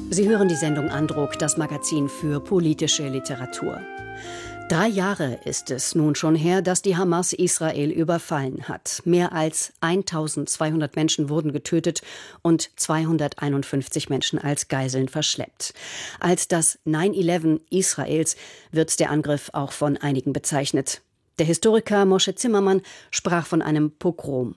Sie hören die Sendung Andruck, das Magazin für politische Literatur. 3 Jahre ist es nun schon her, dass die Hamas Israel überfallen hat. Mehr als 1200 Menschen wurden getötet und 251 Menschen als Geiseln verschleppt. Als das 9/11 Israels wird der Angriff auch von einigen bezeichnet. Der Historiker Moshe Zimmermann sprach von einem Pogrom.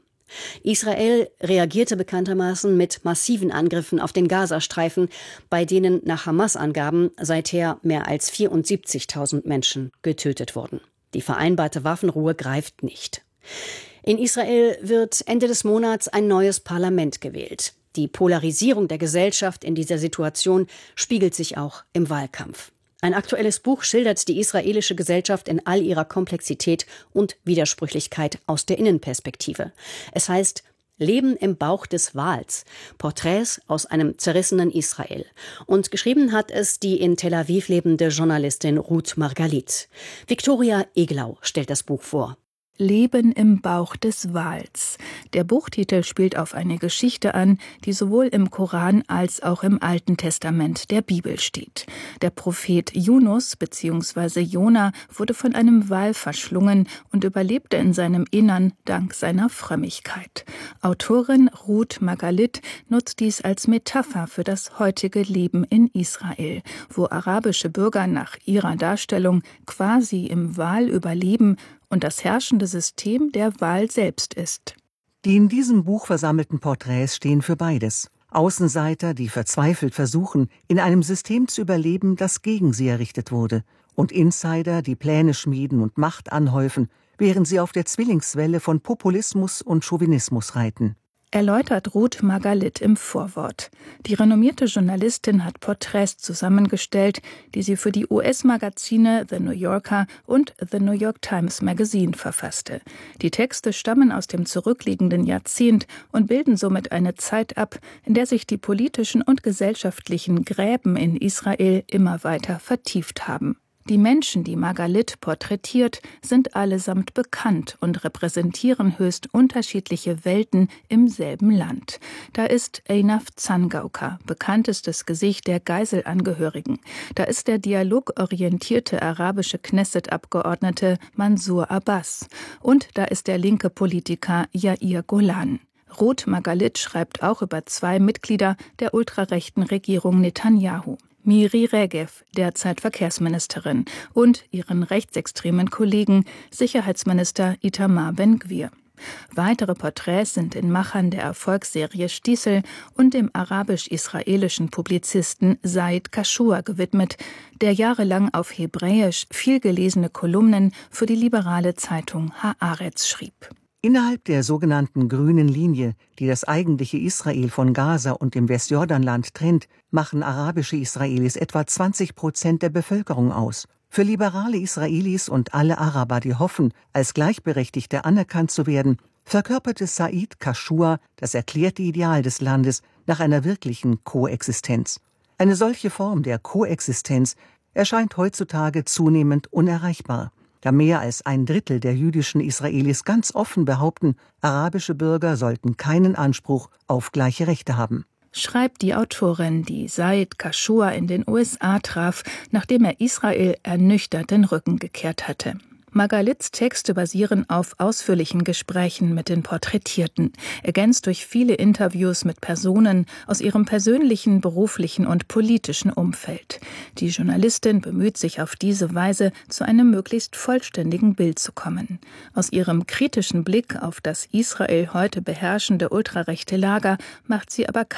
Israel reagierte bekanntermaßen mit massiven Angriffen auf den Gazastreifen, bei denen nach Hamas-Angaben seither mehr als 74.000 Menschen getötet wurden. Die vereinbarte Waffenruhe greift nicht. In Israel wird Ende des Monats ein neues Parlament gewählt. Die Polarisierung der Gesellschaft in dieser Situation spiegelt sich auch im Wahlkampf. Ein aktuelles Buch schildert die israelische Gesellschaft in all ihrer Komplexität und Widersprüchlichkeit aus der Innenperspektive. Es heißt Leben im Bauch des Wals. Porträts aus einem zerrissenen Israel. Und geschrieben hat es die in Tel Aviv lebende Journalistin Ruth Margalit. Viktoria Eglau stellt das Buch vor. Leben im Bauch des Wals. Der Buchtitel spielt auf eine Geschichte an, die sowohl im Koran als auch im Alten Testament der Bibel steht. Der Prophet Yunus bzw. Jona wurde von einem Wal verschlungen und überlebte in seinem Innern dank seiner Frömmigkeit. Autorin Ruth Margalit nutzt dies als Metapher für das heutige Leben in Israel, wo arabische Bürger nach ihrer Darstellung quasi im Wal überleben und das herrschende System der Wal selbst ist. Die in diesem Buch versammelten Porträts stehen für beides. Außenseiter, die verzweifelt versuchen, in einem System zu überleben, das gegen sie errichtet wurde. Und Insider, die Pläne schmieden und Macht anhäufen, während sie auf der Zwillingswelle von Populismus und Chauvinismus reiten. Erläutert Ruth Margalit im Vorwort. Die renommierte Journalistin hat Porträts zusammengestellt, die sie für die US-Magazine The New Yorker und The New York Times Magazine verfasste. Die Texte stammen aus dem zurückliegenden Jahrzehnt und bilden somit eine Zeit ab, in der sich die politischen und gesellschaftlichen Gräben in Israel immer weiter vertieft haben. Die Menschen, die Margalit porträtiert, sind allesamt bekannt und repräsentieren höchst unterschiedliche Welten im selben Land. Da ist Einaf Zangauka, bekanntestes Gesicht der Geiselangehörigen. Da ist der dialogorientierte arabische Knesset-Abgeordnete Mansour Abbas. Und da ist der linke Politiker Yair Golan. Ruth Margalit schreibt auch über 2 Mitglieder der ultrarechten Regierung Netanyahu. Miri Regev, derzeit Verkehrsministerin, und ihren rechtsextremen Kollegen, Sicherheitsminister Itamar Ben-Gvir. Weitere Porträts sind den Machern der Erfolgsserie Stiesel und dem arabisch-israelischen Publizisten Said Kashua gewidmet, der jahrelang auf Hebräisch viel gelesene Kolumnen für die liberale Zeitung Haaretz schrieb. Innerhalb der sogenannten grünen Linie, die das eigentliche Israel von Gaza und dem Westjordanland trennt, machen arabische Israelis etwa 20% der Bevölkerung aus. Für liberale Israelis und alle Araber, die hoffen, als Gleichberechtigte anerkannt zu werden, verkörperte Said Kashua das erklärte Ideal des Landes nach einer wirklichen Koexistenz. Eine solche Form der Koexistenz erscheint heutzutage zunehmend unerreichbar, da mehr als 1/3 der jüdischen Israelis ganz offen behaupten, arabische Bürger sollten keinen Anspruch auf gleiche Rechte haben. Schreibt die Autorin, die Said Kashua in den USA traf, nachdem er Israel ernüchtert den Rücken gekehrt hatte. Margalits Texte basieren auf ausführlichen Gesprächen mit den Porträtierten, ergänzt durch viele Interviews mit Personen aus ihrem persönlichen, beruflichen und politischen Umfeld. Die Journalistin bemüht sich auf diese Weise, zu einem möglichst vollständigen Bild zu kommen. Aus ihrem kritischen Blick auf das Israel heute beherrschende ultrarechte Lager macht sie aber